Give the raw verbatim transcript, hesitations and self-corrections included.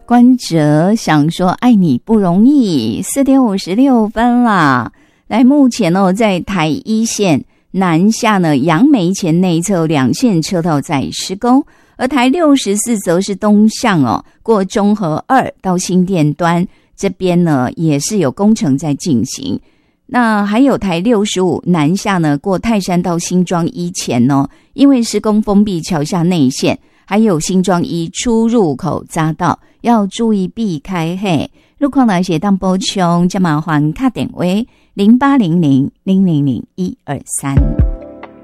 关喆想说爱你不容易，四点五十六分啦。来，目前哦，在台一线南下呢，杨梅前内侧两线车道在施工，而台六十四则是东向哦，过中和二到新店端这边呢，也是有工程在进行。那还有台六十五南下呢，过泰山到新庄一前哦，因为施工封闭桥下内线，还有新庄一出入口匝道，要注意避开嘿。路况来写当补充，就麻烦打电话零八零零零零零一二三。